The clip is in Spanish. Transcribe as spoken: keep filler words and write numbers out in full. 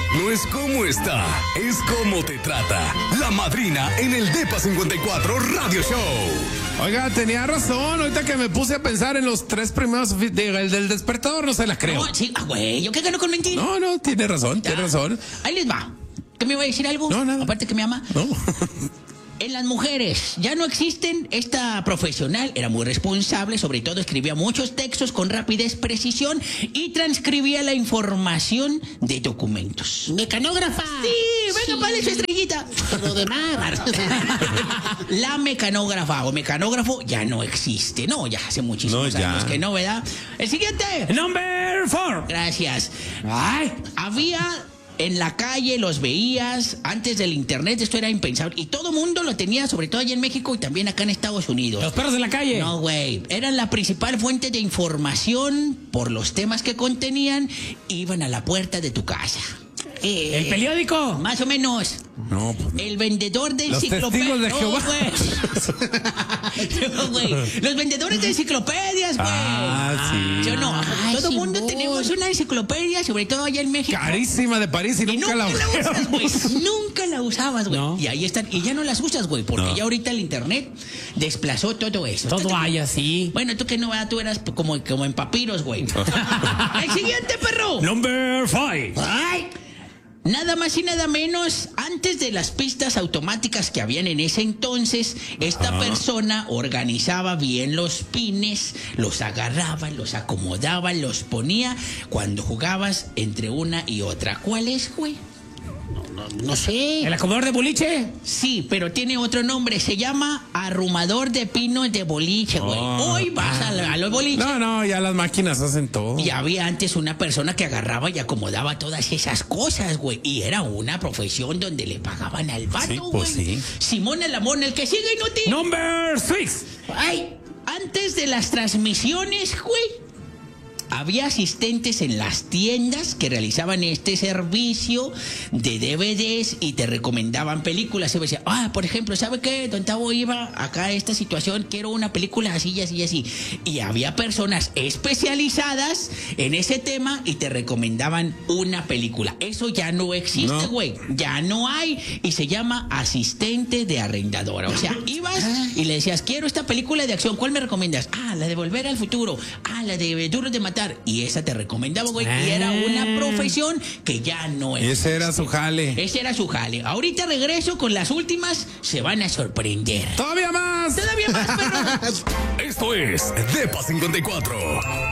no es cómo está, es cómo te trata. La madrina en el Depa cincuenta y cuatro Radio Show. Oiga, tenía razón. Ahorita que me puse a pensar en los tres primeros, de, el del despertador, no se la creo. No, sí, ah, güey, ¿yo qué gano con mentir? No, no, tiene razón, tiene razón. Ahí les va. ¿Qué me iba a decir algo? No, nada. Aparte que me ama. No. En las mujeres ya no existen. Esta profesional era muy responsable, sobre todo escribía muchos textos con rapidez, precisión y transcribía la información de documentos. Mecanógrafa. Sí, venga, Sí. vale su estrellita. Lo demás. La mecanógrafa o mecanógrafo ya no existe. No, ya hace muchísimos No, ya. años que no, ¿verdad? El siguiente. Number four. Gracias. Ay, había en la calle, los veías antes del internet, esto era impensable. Y todo mundo lo tenía, sobre todo allá en México y también acá en Estados Unidos. Los perros de la calle. No, güey. Eran la principal fuente de información por los temas que contenían. Iban a la puerta de tu casa. Eh, El periódico. Más o menos. No, pues no. El vendedor de Los enciclopedias. testigos de Jehová. No, güey. No, güey. Los vendedores de enciclopedias, güey. Ah, sí. Yo no. Ay, Todo el mundo Simón. tenemos una enciclopedia, sobre todo allá en México. Carísima de París y, Y nunca, nunca la la usas, güey. Nunca la usabas, güey. No. Y ahí están. Y ya no las usas, güey. Porque No. ya ahorita el internet desplazó todo eso. Todo hay así. Bueno, tú que no, ¿verdad? Tú eras como, como en papiros, güey. El siguiente, perro. Number five. Ay. Nada más y nada menos, antes de las pistas automáticas que habían en ese entonces, esta persona organizaba bien los pines, los agarraba, los acomodaba, los ponía cuando jugabas entre una y otra. ¿Cuál es, güey? No sé. ¿El acomodador de boliche? Sí, pero tiene otro nombre. Se llama arrumador de pinos de boliche, güey. Oh. Hoy vas a, la- a los boliches. No, no, ya las máquinas hacen todo. Y había antes una persona que agarraba y acomodaba todas esas cosas, güey. Y era una profesión donde le pagaban al vato, Sí, güey. pues sí. Simón el Amón, el que sigue inútil. Number six. Ay, antes de las transmisiones, güey, había asistentes en las tiendas que realizaban este servicio de D V Ds y te recomendaban películas. Se decía, ah, por ejemplo, ¿sabe qué? Don Tavo iba acá a esta situación, quiero una película así y así y así. Y había personas especializadas en ese tema y te recomendaban una película. Eso ya no existe, No. güey. Ya no hay. Y se llama asistente de arrendadora. O sea, ibas y le decías, quiero esta película de acción. ¿Cuál me recomiendas? Ah, la de Volver al Futuro. Ah, la de Duros de Matar. Y esa te recomendaba, güey. Y era una profesión que ya no Y existe. ese era su jale. Ese era su jale. Ahorita regreso con las últimas. Se van a sorprender. ¡Todavía más! Todavía más, perro. Esto es Depa cincuenta y cuatro.